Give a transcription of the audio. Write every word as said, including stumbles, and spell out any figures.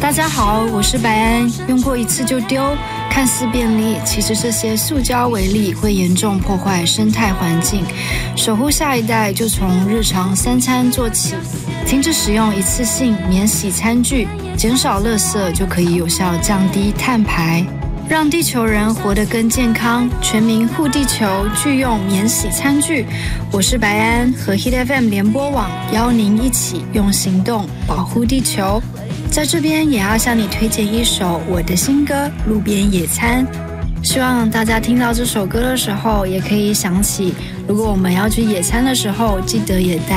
大家好，我是白安。用过一次就丢，看似便利，其实这些塑胶微粒会严重破坏生态环境。守护下一代，就从日常三餐做起，停止使用一次性免洗餐具，减少垃圾，就可以有效降低碳排，让地球人活得更健康。全民护地球，拒用免洗餐具。我是白安，和 Hit F M 联播网邀您一起用行动保护地球。在这边也要向你推荐一首我的新歌《路边野餐》，希望大家听到这首歌的时候，也可以想起，如果我们要去野餐的时候，记得也带